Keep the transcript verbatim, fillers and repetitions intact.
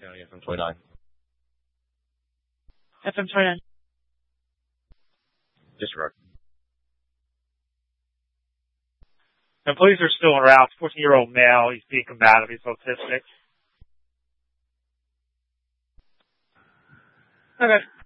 County, F M twenty-nine. F M twenty-nine. Disregard. Employees are still en route. fourteen-year-old male. He's being combative. He's autistic. Okay.